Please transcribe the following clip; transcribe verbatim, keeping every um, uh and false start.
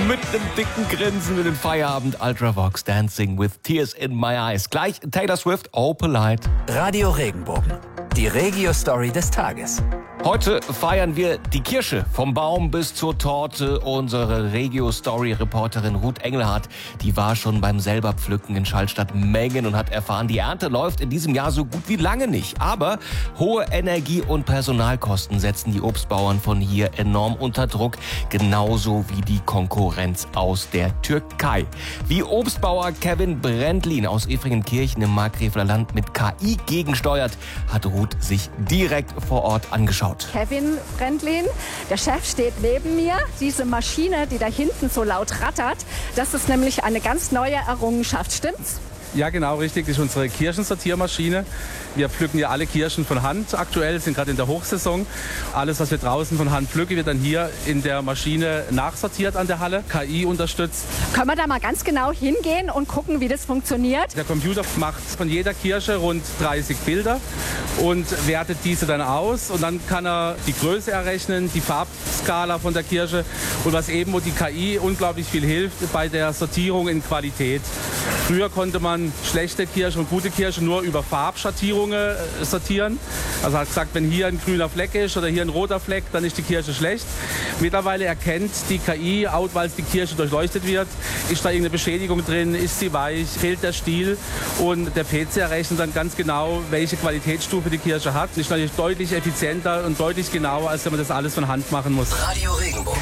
Mit einem dicken Grinsen in den Feierabend. Ultravox Dancing with Tears in My Eyes. Gleich Taylor Swift, Oh Polite. Radio Regenbogen. Die Regio-Story des Tages. Heute feiern wir die Kirsche. Vom Baum bis zur Torte. Unsere Regio-Story-Reporterin Ruth Engelhardt, die war schon beim selber Pflücken in Schallstatt-Mengen und hat erfahren, die Ernte läuft in diesem Jahr so gut wie lange nicht. Aber hohe Energie- und Personalkosten setzen die Obstbauern von hier enorm unter Druck. Genauso wie die Konkurrenz aus der Türkei. Wie Obstbauer Kevin Brendlin aus Efringenkirchen im Markgräfler Land mit K I gegensteuert, hat Ruth sich direkt vor Ort angeschaut. Kevin Brendlin, der Chef, steht neben mir. Diese Maschine, die da hinten so laut rattert, das ist nämlich eine ganz neue Errungenschaft, stimmt's? Ja, genau, richtig. Das ist unsere Kirschensortiermaschine. Wir pflücken ja alle Kirschen von Hand aktuell, sind gerade in der Hochsaison. Alles, was wir draußen von Hand pflücken, wird dann hier in der Maschine nachsortiert an der Halle, K I unterstützt. Können wir da mal ganz genau hingehen und gucken, wie das funktioniert? Der Computer macht von jeder Kirsche rund dreißig Bilder und wertet diese dann aus. Und dann kann er die Größe errechnen, die Farbskala von der Kirsche und was eben, wo die K I unglaublich viel hilft bei der Sortierung in Qualität. Früher konnte man schlechte Kirschen und gute Kirschen nur über Farbschattierungen sortieren. Also hat gesagt, wenn hier ein grüner Fleck ist oder hier ein roter Fleck, dann ist die Kirsche schlecht. Mittlerweile erkennt die K I, weil die Kirsche durchleuchtet wird, ist da irgendeine Beschädigung drin, ist sie weich, fehlt der Stiel. Und der P C errechnet dann ganz genau, welche Qualitätsstufe die Kirsche hat. Ist natürlich deutlich effizienter und deutlich genauer, als wenn man das alles von Hand machen muss. Radio Regenbogen.